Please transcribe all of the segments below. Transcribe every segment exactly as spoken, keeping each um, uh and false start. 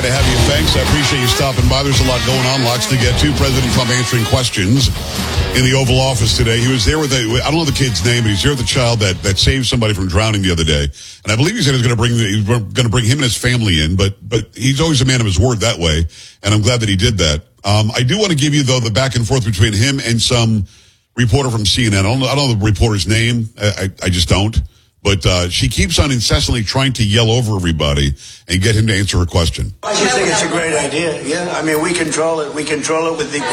to have you. Thanks. I appreciate you stopping by. There's a lot going on, lots to get to. President Trump answering questions in the Oval Office today. He was there with, a, I don't know the kid's name, but he's there with the child that, that saved somebody from drowning the other day. And I believe he said he was going to bring he was going to bring him and his family in, but but he's always a man of his word that way, and I'm glad that he did that. Um, I do want to give you, though, the back and forth between him and some reporter from C N N. I don't know, I don't know the reporter's name. I, I, I just don't. But uh, she keeps on incessantly trying to yell over everybody and get him to answer her question. I just think it's a great idea. Yeah, I mean, we control it. We control it with the...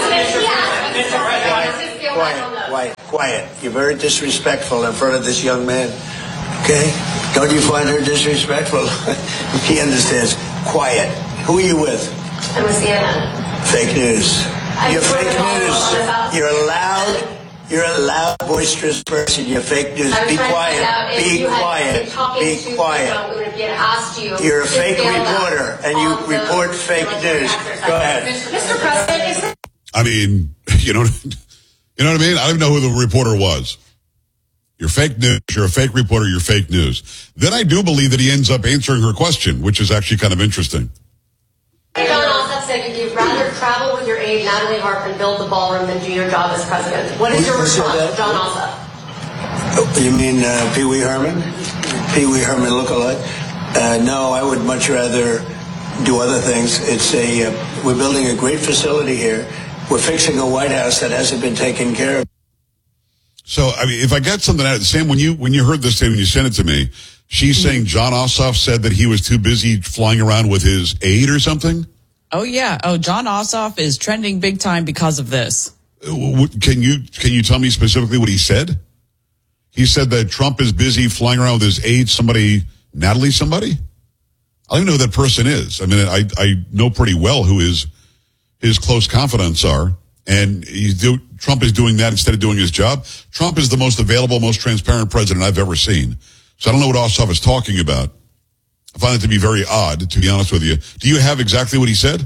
Quiet, quiet, quiet, quiet. You're very disrespectful in front of this young man. Okay? Don't you find her disrespectful? He understands. Quiet. Who are you with? I'm with C N N. Fake news. You're fake news. You're loud. You're a loud, boisterous person. You're fake news. Be quiet. Be quiet. Be quiet. You're a fake reporter, and you report fake news. Go ahead. Mister President, is that... I mean, you know, you know what I mean? I don't even know who the reporter was. You're fake news. You're a fake reporter. You're fake news. Then I do believe that he ends up answering her question, which is actually kind of interesting. John Ossoff said you'd rather travel with your aide, Natalie Harp, and build the ballroom than do your job as president. What is your response to John Ossoff? Oh, you mean uh, Pee Wee Herman? Pee Wee Herman lookalike? Uh, no, I would much rather do other things. It's a uh, we're building a great facility here. We're fixing a White House that hasn't been taken care of. So, I mean, if I got something out of it, Sam, when you when you heard this thing, when you sent it to me, she's mm-hmm. saying John Ossoff said that he was too busy flying around with his aide or something? Oh, yeah. Oh, John Ossoff is trending big time because of this. Can you can you tell me specifically what he said? He said that Trump is busy flying around with his aide, somebody, Natalie somebody? I don't even know who that person is. I mean, I I know pretty well who his, his close confidants are. And he's do, Trump is doing that instead of doing his job. Trump is the most available, most transparent president I've ever seen. So I don't know what Ossoff is talking about. I find it to be very odd, to be honest with you. Do you have exactly what he said?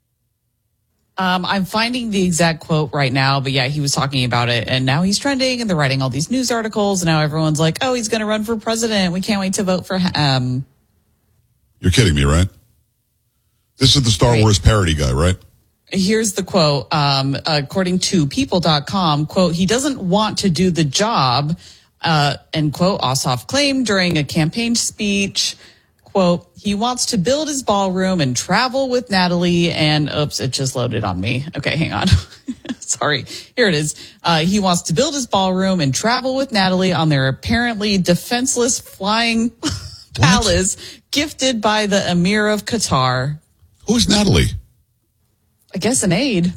Um, I'm finding the exact quote right now, but yeah, he was talking about it, and now he's trending, and they're writing all these news articles, and now everyone's like, oh, he's going to run for president. We can't wait to vote for him. You're kidding me, right? This is the Star right. Wars parody guy, right? Here's the quote. Um, according to people dot com, quote, he doesn't want to do the job, uh, end quote, Ossoff claimed during a campaign speech. Quote, he wants to build his ballroom and travel with Natalie and, oops, it just loaded on me. Okay, hang on. Sorry. Here it is. Uh, he wants to build his ballroom and travel with Natalie on their apparently defenseless flying palace gifted by the Emir of Qatar. Who's Natalie? I guess an aide.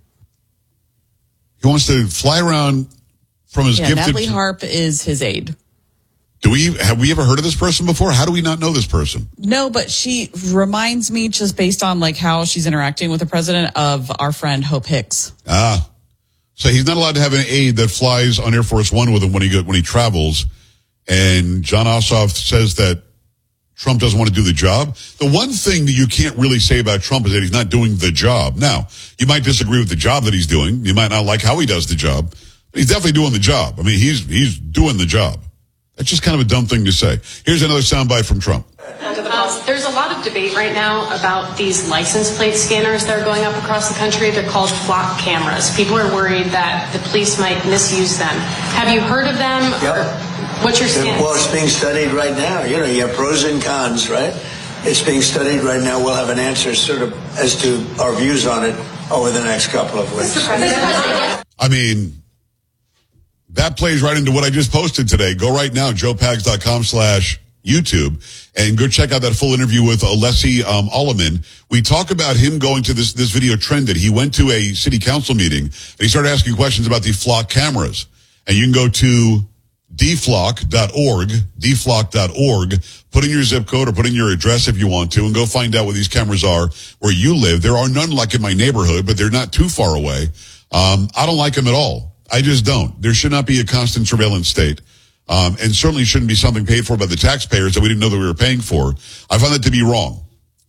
He wants to fly around from his yeah, gifted... Natalie Harp is his aide. Do we have we ever heard of this person before? How do we not know this person? No, but she reminds me, just based on like how she's interacting with the president, of our friend Hope Hicks. Ah, so he's not allowed to have an aide that flies on Air Force One with him when he go, when he travels. And John Ossoff says that Trump doesn't want to do the job. The one thing that you can't really say about Trump is that he's not doing the job. Now, you might disagree with the job that he's doing. You might not like how he does the job, but he's definitely doing the job. I mean, he's he's doing the job. That's just kind of a dumb thing to say. Here's another soundbite from Trump. Uh, there's a lot of debate right now about these license plate scanners that are going up across the country. They're called flock cameras. People are worried that the police might misuse them. Have you heard of them? Yep. What's your stance? Well, it's being studied right now. You know, you have pros and cons, right? It's being studied right now. We'll have an answer sort of as to our views on it over the next couple of weeks. I mean... that plays right into what I just posted today. Go right now, joe pags dot com slash YouTube, and go check out that full interview with Alessi um, Alleman. We talk about him going to this, this video trended. He went to a city council meeting, and he started asking questions about the flock cameras. And you can go to d flock dot org, d flock dot org, put in your zip code or put in your address if you want to, and go find out what these cameras are where you live. There are none like in my neighborhood, but they're not too far away. Um, I don't like them at all. I just don't. There should not be a constant surveillance state. Um, and certainly shouldn't be something paid for by the taxpayers that we didn't know that we were paying for. I find that to be wrong.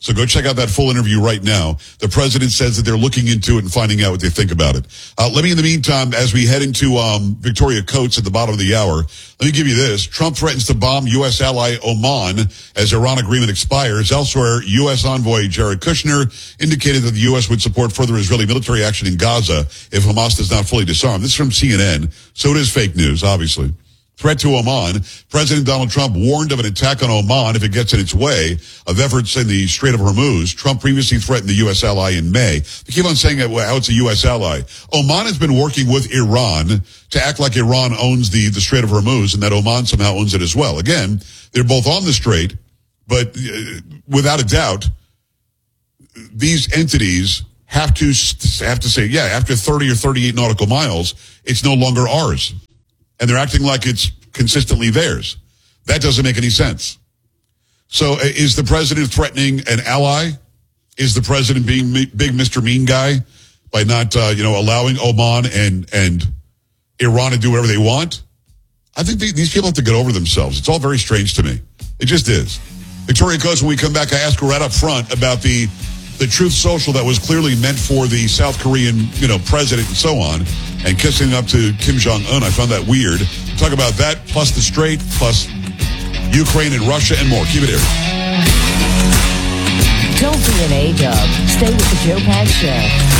So go check out that full interview right now. The president says that they're looking into it and finding out what they think about it. Uh, let me, in the meantime, as we head into um, Victoria Coates at the bottom of the hour, let me give you this. Trump threatens to bomb U S ally Oman as Iran agreement expires. Elsewhere, U S envoy Jared Kushner indicated that the U S would support further Israeli military action in Gaza if Hamas does not fully disarm. This is from C N N, so it is fake news, obviously. Threat to Oman. President Donald Trump warned of an attack on Oman if it gets in its way of efforts in the Strait of Hormuz. Trump previously threatened the U S ally in May. They keep on saying how it's a U S ally. Oman has been working with Iran to act like Iran owns the, the Strait of Hormuz and that Oman somehow owns it as well. Again, they're both on the strait, but uh, without a doubt, these entities have to have to say, yeah, after thirty or thirty-eight nautical miles, it's no longer ours. And they're acting like it's consistently theirs. That doesn't make any sense. So uh, is the president threatening an ally? Is the president being me- big Mister Mean Guy by not, uh, you know, allowing Oman and, and Iran to do whatever they want? I think the, these people have to get over themselves. It's all very strange to me. It just is. Victoria Coates, when we come back, I ask her right up front about the the Truth Social that was clearly meant for the South Korean, you know, president and so on, and kissing up to Kim Jong-un. I found that weird. Talk about that, plus the Strait, plus Ukraine and Russia and more. Keep it here. Don't be an A-dub. Stay with the Joe Pags Show.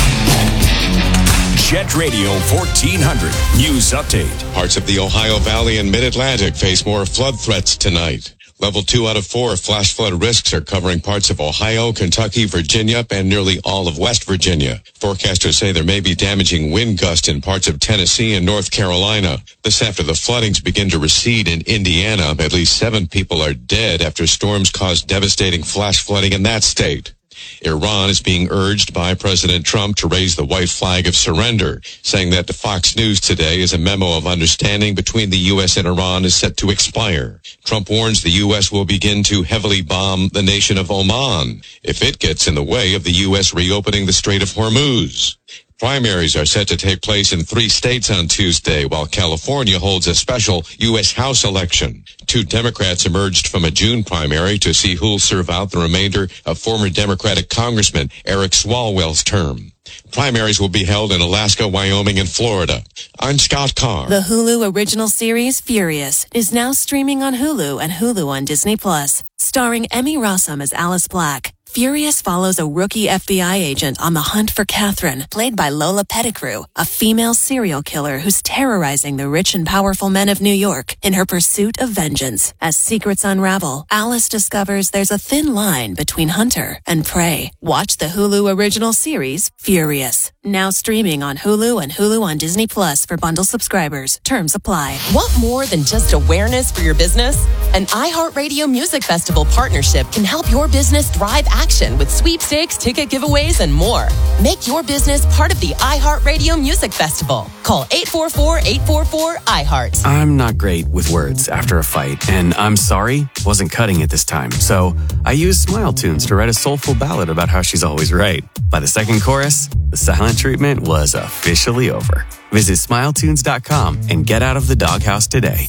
Jet Radio fourteen hundred News Update. Parts of the Ohio Valley and Mid-Atlantic face more flood threats tonight. Level two out of four flash flood risks are covering parts of Ohio, Kentucky, Virginia, and nearly all of West Virginia. Forecasters say there may be damaging wind gusts in parts of Tennessee and North Carolina. This after the floodings begin to recede in Indiana. At least seven people are dead after storms caused devastating flash flooding in that state. Iran is being urged by President Trump to raise the white flag of surrender, saying that to Fox News today is a memo of understanding between the U S and Iran is set to expire. Trump warns the U S will begin to heavily bomb the nation of Oman if it gets in the way of the U S reopening the Strait of Hormuz. Primaries are set to take place in three states on Tuesday, while California holds a special U S House election. Two Democrats emerged from a June primary to see who'll serve out the remainder of former Democratic Congressman Eric Swalwell's term. Primaries will be held in Alaska, Wyoming, and Florida. I'm Scott Carr. The Hulu original series Furious is now streaming on Hulu and Hulu on Disney Plus. Starring Emmy Rossum as Alice Black, Furious follows a rookie F B I agent on the hunt for Catherine, played by Lola Pettigrew, a female serial killer who's terrorizing the rich and powerful men of New York in her pursuit of vengeance. As secrets unravel, Alice discovers there's a thin line between hunter and prey. Watch the Hulu original series Furious, now streaming on Hulu and Hulu on Disney Plus for bundle subscribers. Terms apply. Want more than just awareness for your business? An iHeartRadio Music Festival partnership can help your business drive action with sweepstakes, ticket giveaways, and more. Make your business part of the iHeartRadio Music Festival. Call eight four four, eight four four, I heart. I'm not great with words after a fight, and I'm sorry wasn't cutting it this time. So I used Smile Tunes to write a soulful ballad about how she's always right. By the second chorus, the silent treatment was officially over. Visit smile tunes dot com and get out of the doghouse today.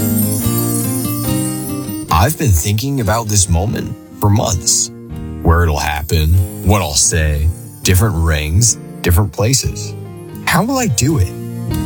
I've been thinking about this moment for months. Where it'll happen, what I'll say, different rings, different places. How will I do it?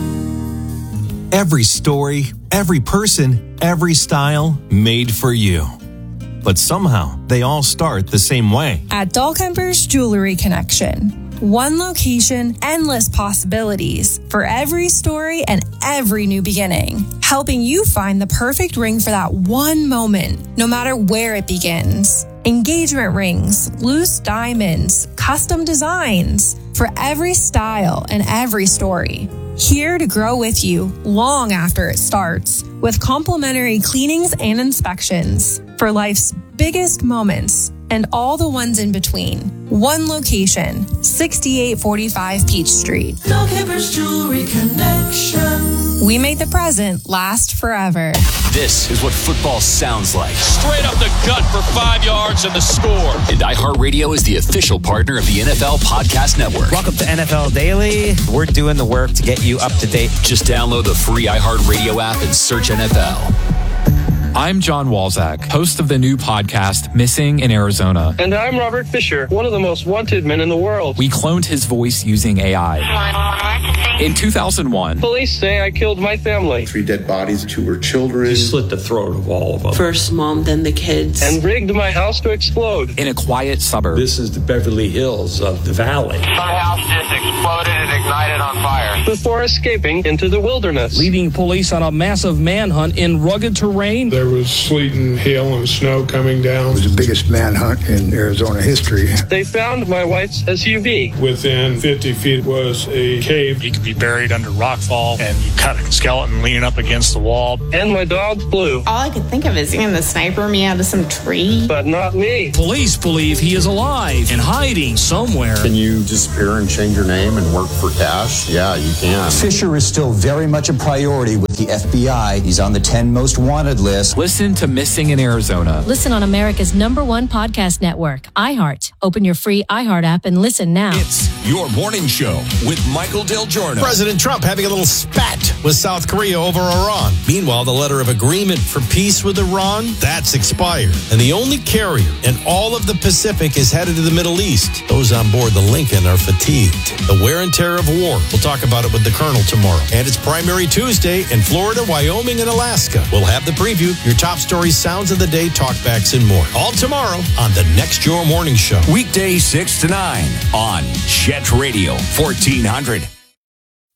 Every story, every person, every style made for you. But somehow they all start the same way. At Dahlkemper's Jewelry Connection. One location, endless possibilities for every story and every new beginning. Helping you find the perfect ring for that one moment, no matter where it begins. Engagement rings, loose diamonds, custom designs for every style and every story. Here to grow with you long after it starts with complimentary cleanings and inspections for life's biggest moments and all the ones in between. One location, sixty-eight forty-five Peach Street. Dahlkemper's Jewelry Connection. We made the present last forever. This is what football sounds like. Straight up the gut for five yards and the score. And iHeartRadio is the official partner of the N F L Podcast Network. Welcome to N F L Daily. We're doing the work to get you up to date. Just download the free iHeartRadio app and search N F L. I'm John Walzak, host of the new podcast, Missing in Arizona. And I'm Robert Fisher, one of the most wanted men in the world. We cloned his voice using A I. In two thousand one, police say I killed my family. Three dead bodies, two were children. He slit the throat of all of them. First mom, then the kids. And rigged my house to explode. In a quiet suburb. This is the Beverly Hills of the valley. My house just exploded and ignited on fire. Before escaping into the wilderness. Leading police on a massive manhunt in rugged terrain. There was sleet and hail and snow coming down. It was the biggest manhunt in Arizona history. They found my wife's S U V. Within fifty feet was a cave. He could be buried under rockfall, and you cut a skeleton leaning up against the wall. And my dog Blue. All I could think of is seeing the sniper me out of some tree. But not me. Police believe he is alive and hiding somewhere. Can you disappear and change your name and work for cash? Yeah, you can. Fisher is still very much a priority with the F B I. He's on the ten most wanted list. Listen to Missing in Arizona. Listen on America's number one podcast network, iHeart. Open your free iHeart app and listen now. It's Your Morning Show with Michael Del Giorno. President Trump having a little spat with South Korea over Iran. Meanwhile, the letter of agreement for peace with Iran, that's expired. And the only carrier in all of the Pacific is headed to the Middle East. Those on board the Lincoln are fatigued. The wear and tear of war. We'll talk about it with the Colonel tomorrow. And it's Primary Tuesday in Florida, Wyoming, and Alaska. We'll have the preview, your top stories, sounds of the day, talkbacks, and more. All tomorrow on the next Your Morning Show. Weekday six to nine on Chet Radio fourteen hundred.